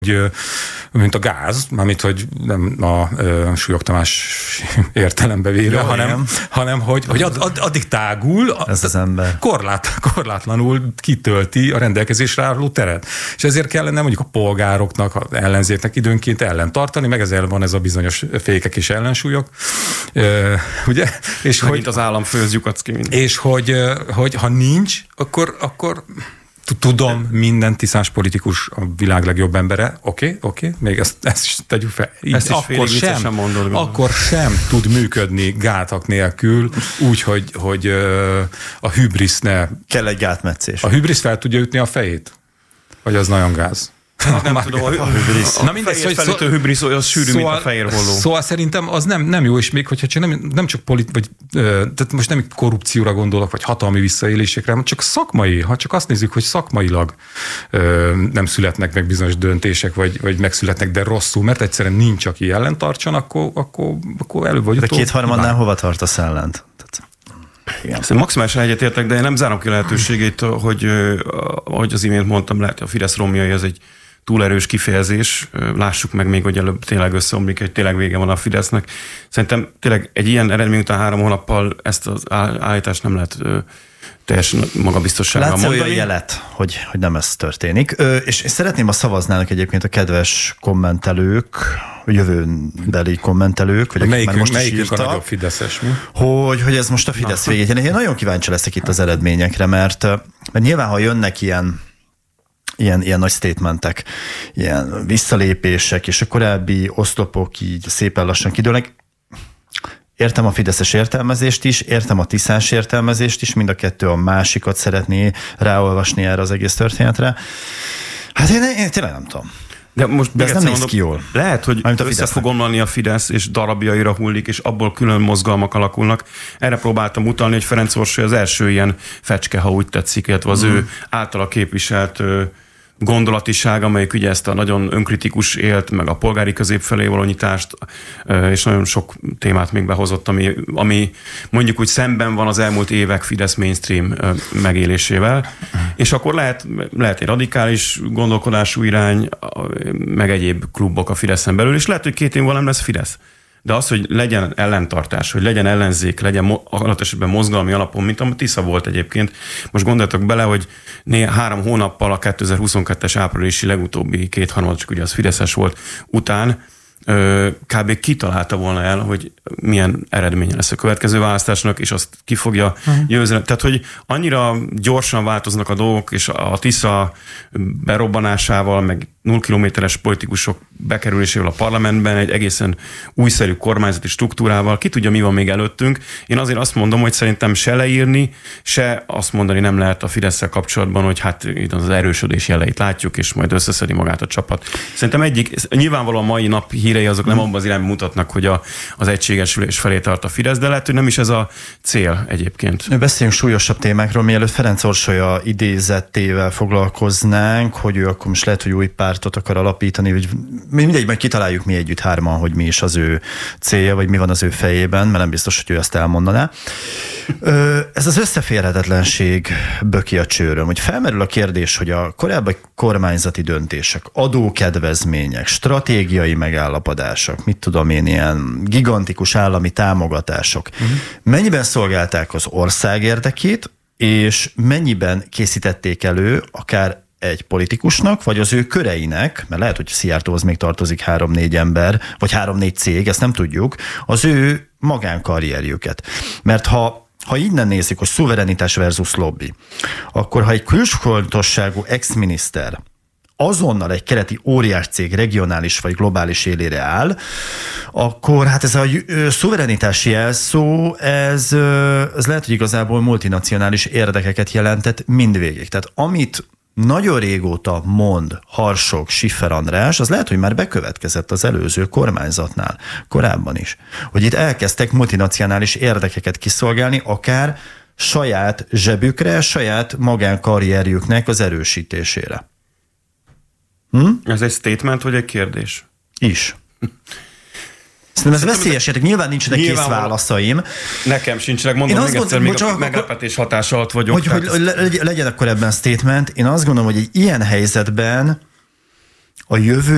mint a gáz, mármint, hogy nem a Súlyog Tamás értelembe véve, hanem hogy addig tágul, ez az ember korlátlanul kitölti a rendelkezésre álló teret. És ezért kellene mondjuk a polgároknak, az ellenzéknek időnként ellentartani, meg ezzel van ez a bizonyos fékek és ellensúlyok. Ugye? És hogy az államfőz lyukac ki. És hogy ha nincs, akkor tudom, minden tisztás politikus a világ legjobb embere, oké, még ezt is tegyük fel. Ezt akkor sem tud működni gátak nélkül, úgy, hogy a hübrisz ne... Kell egy gátmetszés. A hübrisz fel tudja ütni a fejét? Vagy az nagyon gáz? Nem tudom, a hübrisz. Na mindegy, hogy felütő hübrisz olyan sűrű, mint a fehér holló. Szóval szerintem az nem jó, és még hogyha csak nem csak tehát most nem korrupcióra gondolok, vagy hatalmi visszaélésekre, hanem csak szakmai, ha csak azt nézzük, hogy szakmailag nem születnek meg bizonyos döntések, vagy megszületnek, de rosszul, mert egyszerűen nincs, aki ellen tartson, akkor előbb vagy utóbb. De kétharmadnál hova tartasz ellent? Maximálisan egyetértek, de én nem zárom ki lehetőségét, hogy az imént mondtam, lehet, hogy a Fidesz romjai, ez egy túl erős kifejezés. Lássuk meg még, hogy előbb tényleg összeomlik, hogy tényleg vége van a Fidesznek. Szerintem tényleg egy ilyen eredmény után 3 hónappal ezt az állítást nem lehet teljesen magabiztossággal mondani. Látsz olyan jelet, hogy nem ez történik. És szeretném, ha szavaznának egyébként a kedves kommentelők, jövőbeli kommentelők, vagy akik már most is írtak, a nagyobb fideszes, mi? Hogy ez most a Fidesz végén. Én nagyon kíváncsi leszek itt az eredményekre, mert nyilván, ha jönnek ilyen nagy statementek, ilyen visszalépések, és a korábbi oszlopok így szépen lassan kidőlnek. Értem a fideszes értelmezést is, értem a tiszás értelmezést is, mind a kettő a másikat szeretné ráolvasni erre az egész történetre. Hát én tényleg nem tudom. De ez nem néz ki jól. Lehet, hogy össze fog omlani a Fidesz, és darabjaira hullik, és abból külön mozgalmak alakulnak. Erre próbáltam utalni, hogy Ferenc Orsoly az első ilyen fecske, ha úgy tetszik, illetve az ő általa képviselt gondolatiság, amelyik ugye ezt a nagyon önkritikus élt, meg a polgári közép felé való nyitást, és nagyon sok témát még behozott, ami mondjuk úgy szemben van az elmúlt évek Fidesz mainstream megélésével, és akkor lehet egy radikális gondolkodású irány, meg egyéb klubok a Fideszen belül, és lehet, hogy 2 év múlva nem lesz Fidesz. De az, hogy legyen ellentartás, hogy legyen ellenzék, legyen adott esetben mozgalmi alapon, mint a Tisza volt egyébként. Most gondoljatok bele, hogy 3 hónappal a 2022-es áprilisi legutóbbi 2/3, csak ugye az fideszes volt, után kb. Kitalálta volna el, hogy milyen eredménye lesz a következő választásnak, és azt ki fogja győzni. Tehát, hogy annyira gyorsan változnak a dolgok, és a Tisza berobbanásával, meg 0 kilométeres politikusok bekerülésével a parlamentben, egy egészen újszerű kormányzati struktúrával, ki tudja, mi van még előttünk. Én azért azt mondom, hogy szerintem se leírni, se azt mondani nem lehet a Fidesszel kapcsolatban, hogy hát itt az erősödés jeleit látjuk, és majd összeszedi magát a csapat. Szerintem nyilvánvalóan a mai nap hírei azok nem abban az irányban mutatnak, hogy az egységesülés felé tart a Fidesz, de lehet, hogy nem is ez a cél egyébként. Beszéljünk súlyosabb témákról, mielőtt Ferenc Orsolya idézettével foglalkoznánk, hogy ő akkor most lehet, hogy új pártot akar alapítani, vagy mindegy, majd kitaláljuk mi együtt 3-an, hogy mi is az ő célja, vagy mi van az ő fejében, mert nem biztos, hogy ő ezt elmondaná. Ez az összeférhetetlenség böki a csőröm, hogy felmerül a kérdés, hogy a korábbi kormányzati döntések, adókedvezmények, stratégiai megállapodások, mit tudom én, ilyen gigantikus állami támogatások, mennyiben szolgálták az ország érdekét, és mennyiben készítették elő akár egy politikusnak, vagy az ő köreinek, mert lehet, hogy Szijjártóhoz még tartozik 3-4 ember, vagy 3-4 cég, ezt nem tudjuk, az ő magánkarrierjüket. Mert ha innen nézik, hogy szuverenitás versus lobby, akkor ha egy külsfontosságú ex-miniszter azonnal egy keleti óriás cég regionális vagy globális élére áll, akkor hát ez a szuverenitási jelszó, ez lehet, hogy igazából multinacionális érdekeket jelentett mindvégig. Tehát amit nagyon régóta mond, harsog Schiffer András, az lehet, hogy már bekövetkezett az előző kormányzatnál, korábban is. Hogy itt elkezdtek multinacionális érdekeket kiszolgálni, akár saját zsebükre, saját magánkarrierjüknek az erősítésére. Ez egy statement, vagy egy kérdés? Is. Szerintem ez veszélyes, nyilván nincsenek kész válaszaim. Nekem sincsenek, mondom még egyszer, még a meglepetés hatása alatt vagyok. Hogy legyen akkor ebben statement. Én azt gondolom, hogy egy ilyen helyzetben a jövő